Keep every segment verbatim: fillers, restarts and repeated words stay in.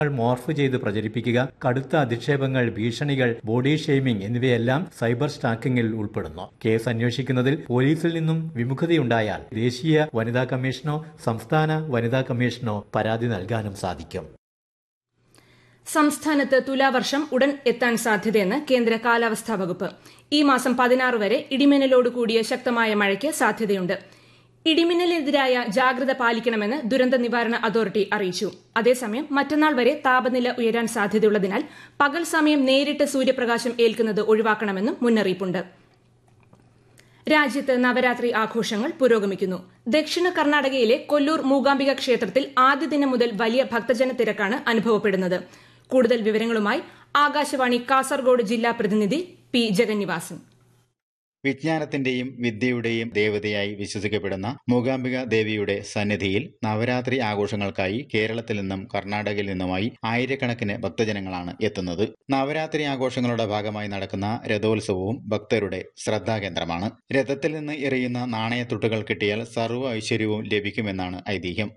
Morph ചെയ്ത് പ്രചരിപ്പിക്കുക, കടുത്ത അധിക്ഷേപങ്ങൾ, ഭീഷണികൾ, ബോഡി ഷെയ്മിംഗ് എന്നിവയെല്ലാം സൈബർ സ്റ്റാക്കിംഗിൽ ഉൾപ്പെടുന്നു. കേസ് അന്വേഷിക്കുന്നതിൽ പോലീസിൽ നിന്നും വിമുഖതയുണ്ടായാൽ ദേശീയ വനിതാ കമ്മീഷനോ സംസ്ഥാന വനിതാ കമ്മീഷനോ പരാതി നൽകാനും സാധിക്കും. സംസ്ഥാനത്ത് തുലാവർഷം ഉടൻ എത്താൻ സാധ്യതയെന്ന് കേന്ദ്ര കാലാവസ്ഥാ വകുപ്പ്. ഈ മാസം പതിനാറ് വരെ ഇടിമിന്നലോട് കൂടിയ ശക്തമായ മഴയ്ക്ക് സാധ്യതയുണ്ട്. ഇടിമിന്നലിനെതിരായ ജാഗ്രത പാലിക്കണമെന്ന് ദുരന്ത നിവാരണ അതോറിറ്റി അറിയിച്ചു. അതേസമയം മറ്റന്നാൾ വരെ താപനില ഉയരാൻ സാധ്യതയുള്ളതിനാൽ പകൽ സമയം നേരിട്ട് സൂര്യപ്രകാശം ഏൽക്കുന്നത് ഒഴിവാക്കണമെന്നും മുന്നറിയിപ്പുണ്ട്. രാജ്യത്ത് നവരാത്രി ആഘോഷങ്ങൾ പുരോഗമിക്കുന്നു. ദക്ഷിണ കർണാടകയിലെ കൊല്ലൂർ മൂകാംബിക ക്ഷേത്രത്തിൽ ആദ്യ ദിനം മുതൽ വലിയ ഭക്തജന തിരക്കാണ് അനുഭവപ്പെടുന്നത്. കൂടുതൽ വിവരങ്ങളുമായി ആകാശവാണി കാസർഗോഡ് ജില്ലാ പ്രതിനിധി പി ജഗന്നിവാസൻ. വിജ്ഞാനത്തിന്റെയും വിദ്യയുടെയും ദേവതയായി വിശ്വസിക്കപ്പെടുന്ന മൂകാംബിക ദേവിയുടെ സന്നിധിയിൽ നവരാത്രി ആഘോഷങ്ങൾക്കായി കേരളത്തിൽ നിന്നും കർണാടകയിൽ നിന്നുമായി ആയിരക്കണക്കിന് ഭക്തജനങ്ങളാണ് എത്തുന്നത്. നവരാത്രി ആഘോഷങ്ങളുടെ ഭാഗമായി നടക്കുന്ന രഥോത്സവവും ഭക്തരുടെ ശ്രദ്ധാകേന്ദ്രമാണ്. രഥത്തിൽ നിന്ന് എറിയുന്ന നാണയത്തുട്ടുകൾ കിട്ടിയാൽ സർവ്വ ഐശ്വര്യവും ലഭിക്കുമെന്നാണ് ഐതിഹ്യം.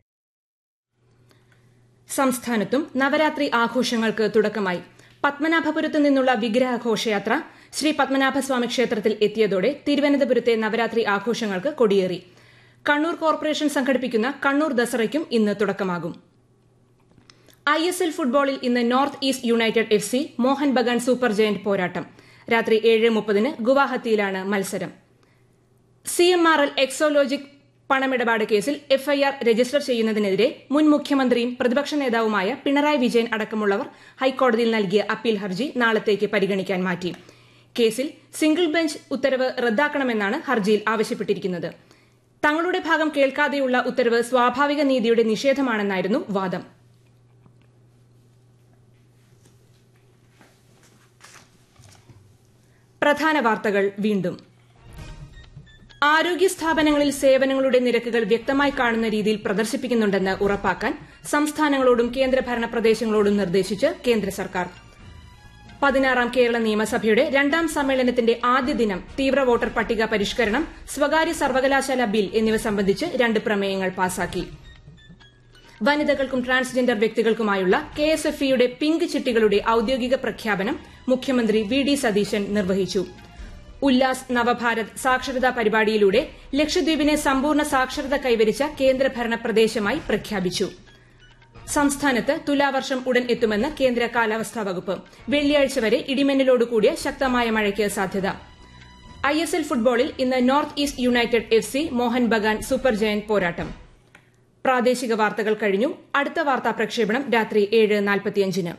സംസ്ഥാനത്തും നവരാത്രി ആഘോഷങ്ങൾക്ക് തുടക്കമായി. പത്മനാഭപുരത്ത് നിന്നുള്ള വിഗ്രഹ ഘോഷയാത്ര ശ്രീ പത്മനാഭസ്വാമി ക്ഷേത്രത്തിൽ എത്തിയതോടെ തിരുവനന്തപുരത്തെ നവരാത്രി ആഘോഷങ്ങൾക്ക് കൊടിയേറി. കണ്ണൂർ കോർപ്പറേഷൻ സംഘടിപ്പിക്കുന്ന കണ്ണൂർ ദസറയ്ക്കും ഇന്ന് തുടക്കമാകും. ഐ എസ് എൽ ഫുട്ബോളിൽ ഇന്ന് north east United F C Mohan Bagan super giant പോരാട്ടം. രാത്രി ഏഴ് മുപ്പതിന് ഗുവാഹത്തിയിലാണ് മത്സരം. C M R L Exalogic പണമിടപാട് കേസിൽ എഫ്ഐആർ രജിസ്റ്റർ ചെയ്യുന്നതിനെതിരെ മുൻ മുഖ്യമന്ത്രിയും പ്രതിപക്ഷ നേതാവുമായ പിണറായി വിജയൻ അടക്കമുള്ളവർ ഹൈക്കോടതിയിൽ നൽകിയ അപ്പീൽ ഹർജി നാളത്തേക്ക് പരിഗണിക്കാൻ മാറ്റി. കേസിൽ സിംഗിൾ ബെഞ്ച് ഉത്തരവ് റദ്ദാക്കണമെന്നാണ് ഹർജിയിൽ ആവശ്യപ്പെട്ടിരിക്കുന്നത്. തങ്ങളുടെ ഭാഗം കേൾക്കാതെയുള്ള ഉത്തരവ് സ്വാഭാവിക നീതിയുടെ നിഷേധമാണെന്നായിരുന്നു വാദം. പ്രധാന വാർത്തകൾ വീണ്ടും. ആരോഗ്യ സ്ഥാപനങ്ങളിൽ സേവനങ്ങളുടെ നിരക്കുകൾ വ്യക്തമായി കാണുന്ന രീതിയിൽ പ്രദർശിപ്പിക്കുന്നുണ്ടെന്ന് ഉറപ്പാക്കാൻ സംസ്ഥാനങ്ങളോടും കേന്ദ്രഭരണ പ്രദേശങ്ങളോടും നിർദ്ദേശിച്ച് കേന്ദ്ര സർക്കാർ. പതിനാറാം കേരള നിയമസഭയുടെ രണ്ടാം സമ്മേളനത്തിന്റെ ആദ്യ ദിനം തീവ്ര വോട്ടർ പട്ടിക പരിഷ്കരണം, സ്വകാര്യ സർവകലാശാല ബിൽ എന്നിവ സംബന്ധിച്ച് രണ്ട് പ്രമേയങ്ങൾ പാസാക്കി. വനിതകൾക്കും ട്രാൻസ്ജെൻഡർ വ്യക്തികൾക്കുമായുള്ള കെ എസ് എഫ് ഇയുടെ പിങ്ക് ചിട്ടികളുടെ ഔദ്യോഗിക പ്രഖ്യാപനം മുഖ്യമന്ത്രി വി ഡി സതീശൻ നിർവഹിച്ചു. ഉല്ലാസ് നവഭാരത് സാക്ഷരതാ പരിപാടിയിലൂടെ ലക്ഷദ്വീപിനെ സമ്പൂർണ്ണ സാക്ഷരത കൈവരിച്ച കേന്ദ്രഭരണ പ്രദേശമായി പ്രഖ്യാപിച്ചു. സംസ്ഥാനത്ത് തുലാവർഷം ഉടൻ എത്തുമെന്ന് കേന്ദ്ര കാലാവസ്ഥാ വകുപ്പ്. വെള്ളിയാഴ്ച വരെ ഇടിമിന്നലോടുകൂടിയ ശക്തമായ മഴയ്ക്ക് സാധ്യത. ഐ എസ് എൽ ഫുട്ബോളിൽ ഇന്ന് north east United F C Mohan Bagan super giant പോരാട്ടം. പ്രാദേശിക വാർത്തകൾ കഴിഞ്ഞു. അടുത്ത വാർത്താ പ്രക്ഷേപണം രാത്രി ഏഴ് നാൽപ്പത്തിയഞ്ചിന്.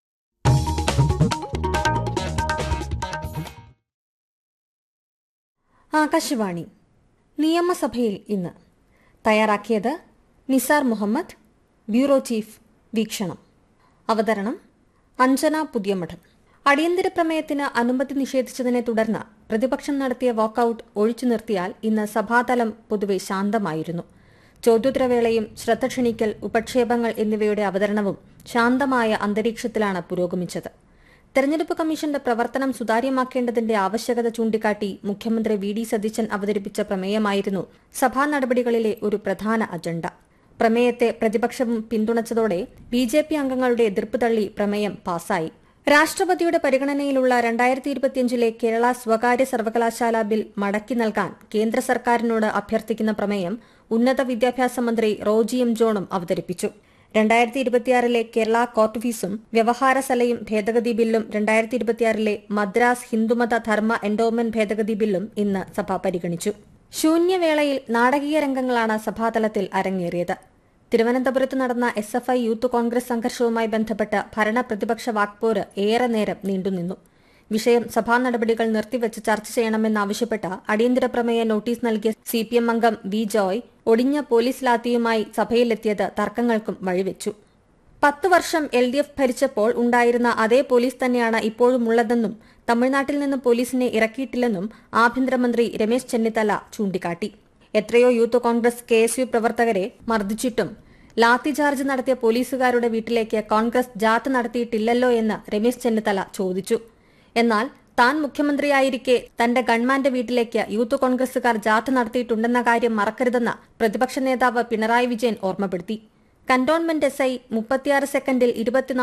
ആകാശവാണി നിയമസഭയിൽ ഇന്ന് തയ്യാറാക്കിയത് നിസാർ മുഹമ്മദ്, ബ്യൂറോ ചീഫ്, വീക്ഷണം. അവതരണം അഞ്ജന പുതിയമഠം. അടിയന്തര പ്രമേയത്തിന് അനുമതി നിഷേധിച്ചതിനെ തുടർന്ന് പ്രതിപക്ഷം നടത്തിയ വാക്കൌട്ട് ഒഴിച്ചു നിർത്തിയാൽ ഇന്ന് സഭാതലം പൊതുവെ ശാന്തമായിരുന്നു. ചോദ്യോത്തരവേളയും ശ്രദ്ധ ക്ഷണിക്കൽ, ഉപക്ഷേപങ്ങൾ എന്നിവയുടെ അവതരണവും ശാന്തമായ അന്തരീക്ഷത്തിലാണ് പുരോഗമിച്ചത്. തെരഞ്ഞെടുപ്പ് കമ്മീഷന്റെ പ്രവർത്തനം സുതാര്യമാക്കേണ്ടതിന്റെ ആവശ്യകത ചൂണ്ടിക്കാട്ടി മുഖ്യമന്ത്രി വി ഡി സതീശൻ അവതരിപ്പിച്ച പ്രമേയമായിരുന്നു സഭാ നടപടികളിലെ ഒരു പ്രധാന അജണ്ട. പ്രമേയത്തെ പ്രതിപക്ഷവും പിന്തുണച്ചതോടെ ബി ജെ പി അംഗങ്ങളുടെ എതിർപ്പ് തള്ളി പ്രമേയം പാസായി. രാഷ്ട്രപതിയുടെ പരിഗണനയിലുള്ള രണ്ടായിരത്തി ഇരുപത്തിയഞ്ചിലെ കേരള സ്വകാര്യ സർവകലാശാല ബിൽ മടക്കി നൽകാൻ കേന്ദ്ര സർക്കാരിനോട് അഭ്യർത്ഥിക്കുന്ന പ്രമേയം ഉന്നത വിദ്യാഭ്യാസ മന്ത്രി റോജി എം ജോണും അവതരിപ്പിച്ചു. രണ്ടായിരത്തി ഇരുപത്തിയാറിലെ കേരള കോർട്ട് ഫീസും വ്യവഹാരസലയും ഭേദഗതി ബില്ലും രണ്ടായിരത്തി ഇരുപത്തിയാറിലെ മദ്രാസ് ഹിന്ദുമത ധർമ്മ എൻഡോവ്മെന്റ് ഭേദഗതി ബില്ലും ഇന്ന് സഭ പരിഗണിച്ചു. ശൂന്യവേളയിൽ നാടകീയ രംഗങ്ങളാണ് സഭാതലത്തിൽ അരങ്ങേറിയത്. തിരുവനന്തപുരത്ത് നടന്ന S F I youth Congress സംഘർഷവുമായി ബന്ധപ്പെട്ട് ഭരണ പ്രതിപക്ഷ വാക്പോര് ഏറെ നേരം നീണ്ടുനിന്നു. വിഷയം സഭാ നടപടികൾ നിർത്തിവച്ച് ചർച്ച ചെയ്യണമെന്നാവശ്യപ്പെട്ട് അടിയന്തര പ്രമേയ നോട്ടീസ് നൽകിയ സി പി എം അംഗം വി ജോയ് ഒടിഞ്ഞ പോലീസ് ലാത്തിയുമായി സഭയിലെത്തിയത് തർക്കങ്ങൾക്കും വഴിവെച്ചു. പത്ത് വർഷം എൽ ഡി എഫ് ഭരിച്ചപ്പോൾ ഉണ്ടായിരുന്ന അതേ പോലീസ് തന്നെയാണ് ഇപ്പോഴുമുള്ളതെന്നും തമിഴ്നാട്ടിൽ നിന്ന് പോലീസിനെ ഇറക്കിയിട്ടില്ലെന്നും ആഭ്യന്തരമന്ത്രി രമേശ് ചെന്നിത്തല ചൂണ്ടിക്കാട്ടി. എത്രയോ youth Congress K S U പ്രവർത്തകരെ മർദ്ദിച്ചിട്ടും ലാത്തിചാർജ് നടത്തിയ പോലീസുകാരുടെ വീട്ടിലേക്ക് കോൺഗ്രസ് ജാഥ നടത്തിയിട്ടില്ലല്ലോ എന്ന് രമേശ് ചെന്നിത്തല ചോദിച്ചു. എന്നാൽ താൻ മുഖ്യമന്ത്രിയായിരിക്കെ തന്റെ ഗൺമാന്റെ വീട്ടിലേക്ക് യൂത്ത് കോൺഗ്രസുകാർ ജാഥ നടത്തിയിട്ടുണ്ടെന്ന കാര്യം മറക്കരുതെന്ന് പ്രതിപക്ഷ നേതാവ് പിണറായി വിജയൻ ഓർമ്മപ്പെടുത്തി. കന്റോൺമെന്റ് എസ് ഐ മുപ്പത്തിയാറ് സെക്കൻഡിൽ ഇരുപത്തിനാല്